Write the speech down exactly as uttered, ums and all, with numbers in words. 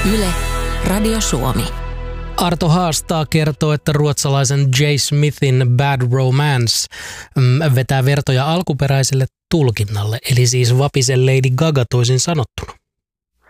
Yle, Radio Suomi. Arto Haastaa kertoo, että ruotsalaisen J. Smithin Bad Romance vetää vertoja alkuperäiselle tulkinnalle, eli siis Vapisen Lady Gaga toisin sanottuna.